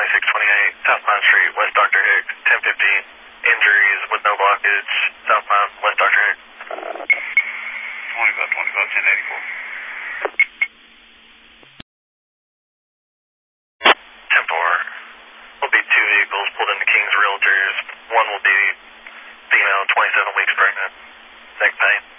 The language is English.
2628 Southbound Street, West Dr. Hicks, 1015. Injuries with no blockage, southbound West Dr. Hicks. 10-4. Will be two vehicles pulled into King's Realtors. One will be female, 27 weeks pregnant, neck pain.